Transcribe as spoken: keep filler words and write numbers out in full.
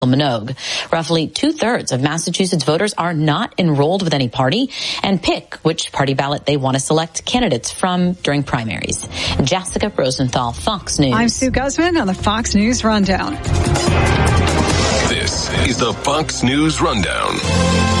Minogue. Roughly two-thirds of Massachusetts voters are not enrolled with any party and pick which party ballot they want to select candidates from during primaries. Jessica Rosenthal, Fox News. I'm Sue Guzman on the Fox News Rundown. This is the Fox News Rundown.